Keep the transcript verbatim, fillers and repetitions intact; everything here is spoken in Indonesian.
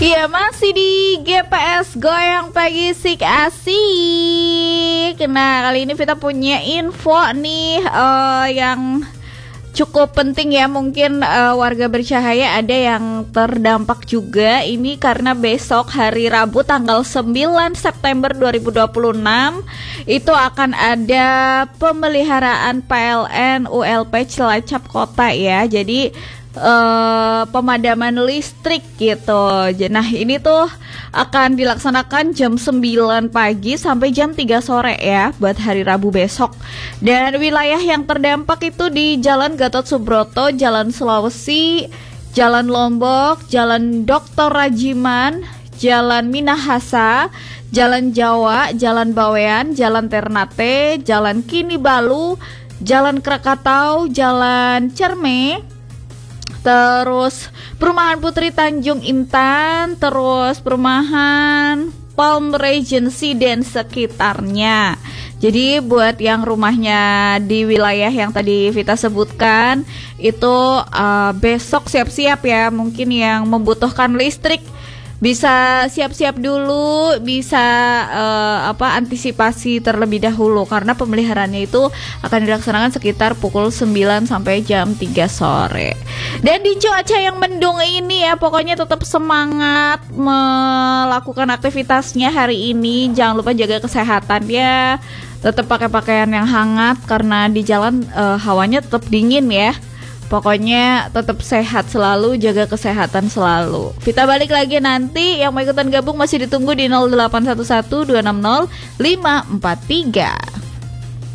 Iya, masih di G P S Goyang Pagi Sik Asik. Nah, kali ini kita punya info nih uh, yang cukup penting ya. Mungkin uh, warga bercahaya ada yang terdampak juga. Ini karena besok hari Rabu tanggal sembilan September dua ribu dua puluh enam itu akan ada pemeliharaan P L N U L P Cilacap Kota ya. Jadi Uh, pemadaman listrik gitu. Nah, ini tuh akan dilaksanakan jam sembilan pagi sampai jam tiga sore ya buat hari Rabu besok. Dan wilayah yang terdampak itu di Jalan Gatot Subroto, Jalan Sulawesi, Jalan Lombok, Jalan Doktor Rajiman, Jalan Minahasa, Jalan Jawa, Jalan Bawean, Jalan Ternate, Jalan Kinibalu, Jalan Krakatau, Jalan Cerme, terus Perumahan Putri Tanjung Intan, terus Perumahan Palm Regency dan sekitarnya. Jadi buat yang rumahnya di wilayah yang tadi Vita sebutkan itu uh, besok siap-siap ya. Mungkin yang membutuhkan listrik bisa siap-siap dulu, bisa uh, apa antisipasi terlebih dahulu karena pemeliharaannya itu akan dilaksanakan sekitar pukul sembilan sampai jam tiga sore. Dan di cuaca yang mendung ini ya, pokoknya tetap semangat melakukan aktivitasnya hari ini. Jangan lupa jaga kesehatan ya. Tetap pakai pakaian yang hangat karena di jalan uh, hawanya tetap dingin ya. Pokoknya tetap sehat selalu, jaga kesehatan selalu. Vita balik lagi nanti, yang mau ikutan gabung masih ditunggu di nol delapan satu satu dua enam nol lima empat tiga.